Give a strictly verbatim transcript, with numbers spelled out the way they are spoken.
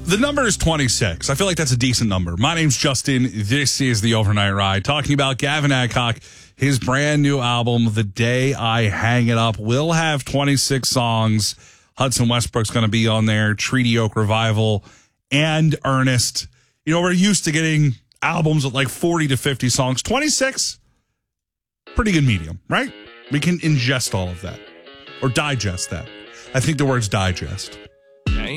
The number is twenty-six. I feel like that's a decent number. My name's Justin. This is the Overnight Ride. Talking about Gavin Adcock, his brand new album, The Day I Hang It Up, will have twenty-six songs. Hudson Westbrook's going to be on there, Treaty Oak Revival, and Ernest. You know, we're used to getting albums with like forty to fifty songs. twenty-six, pretty good medium, right? We can ingest all of that or digest that. I think the word's digest.